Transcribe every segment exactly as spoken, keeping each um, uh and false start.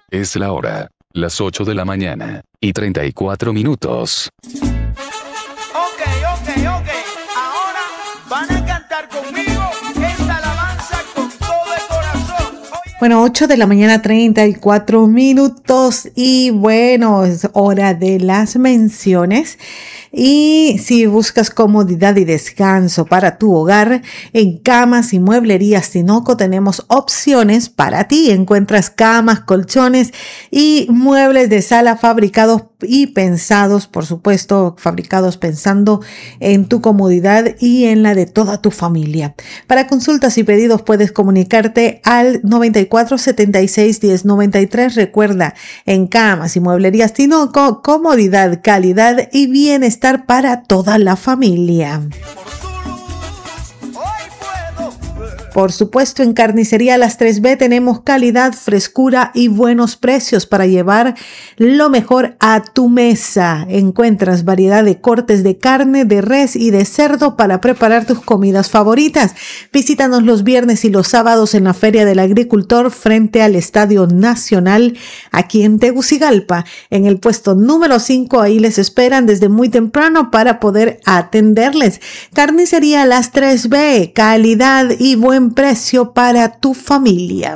Es la hora, las ocho de la mañana, y treinta y cuatro minutos. Ok, ok, ok. Ahora van a cantar conmigo esta alabanza con todo el corazón. Oye. Bueno, ocho de la mañana, treinta y cuatro minutos. Y bueno, es hora de las menciones. Y si buscas comodidad y descanso para tu hogar, en Camas y Mueblerías Tinoco tenemos opciones para ti. Encuentras camas, colchones y muebles de sala fabricados y pensados, por supuesto, fabricados pensando en tu comodidad y en la de toda tu familia. Para consultas y pedidos puedes comunicarte al noventa y cuatro, setenta y seis, diez, noventa y tres. Recuerda, en Camas y Mueblerías Tinoco, comodidad, calidad y bienestar para toda la familia. Por supuesto, en Carnicería Las tres B tenemos calidad, frescura y buenos precios para llevar lo mejor a tu mesa. Encuentras variedad de cortes de carne, de res y de cerdo para preparar tus comidas favoritas. Visítanos los viernes y los sábados en la Feria del Agricultor frente al Estadio Nacional aquí en Tegucigalpa. En el puesto número cinco, ahí les esperan desde muy temprano para poder atenderles. Carnicería Las tres B, calidad y buen precio para tu familia.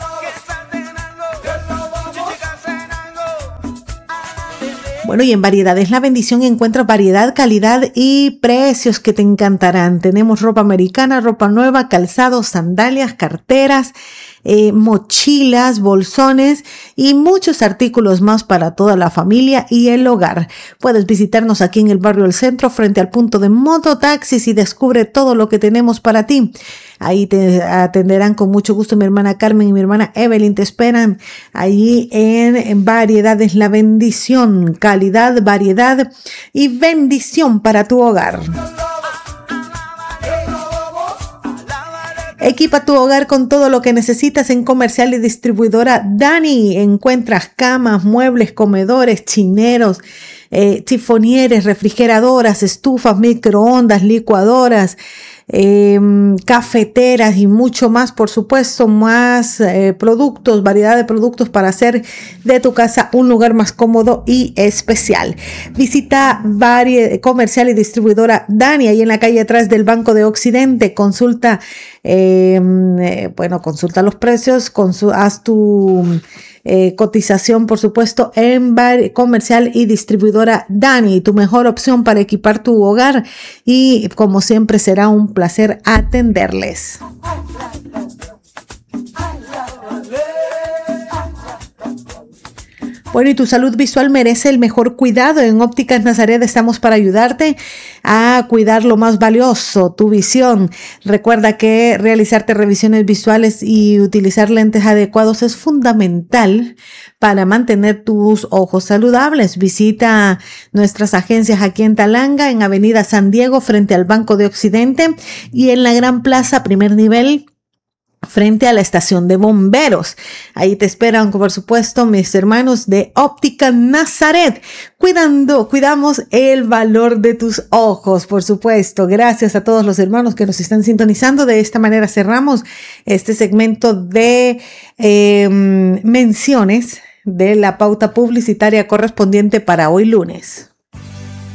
Bueno, y en Variedades La Bendición encuentras variedad, calidad y precios que te encantarán. Tenemos ropa americana, ropa nueva, calzados, sandalias, carteras, eh, mochilas, bolsones y muchos artículos más para toda la familia y el hogar. Puedes visitarnos aquí en el barrio El Centro frente al punto de mototaxis y descubre todo lo que tenemos para ti. Ahí te atenderán con mucho gusto mi hermana Carmen y mi hermana Evelyn. Te esperan allí en, en Variedades La Bendición. Calidad, variedad y bendición para tu hogar. Equipa tu hogar con todo lo que necesitas en Comercial y Distribuidora Dani. Encuentras camas, muebles, comedores, chineros, eh, chifonieres, refrigeradoras, estufas, microondas, licuadoras, eh, cafeteras y mucho más, por supuesto, más eh, productos, variedad de productos para hacer de tu casa un lugar más cómodo y especial. Visita vari- Comercial y Distribuidora Dani, ahí en la calle atrás del Banco de Occidente. Consulta, eh, eh, bueno, consulta los precios, consu- haz tu Eh, cotización, por supuesto, en bar, Comercial y Distribuidora Dani, tu mejor opción para equipar tu hogar, y como siempre será un placer atenderles. Bueno, y tu salud visual merece el mejor cuidado. En Ópticas Nazaret estamos para ayudarte a cuidar lo más valioso, tu visión. Recuerda que realizarte revisiones visuales y utilizar lentes adecuados es fundamental para mantener tus ojos saludables. Visita nuestras agencias aquí en Talanga, en Avenida San Diego, frente al Banco de Occidente, y en la Gran Plaza, primer nivel, frente a la estación de bomberos. Ahí te esperan, por supuesto, mis hermanos de Óptica Nazaret. Cuidando, cuidamos el valor de tus ojos, por supuesto. Gracias a todos los hermanos que nos están sintonizando. De esta manera cerramos este segmento de eh, menciones de la pauta publicitaria correspondiente para hoy lunes.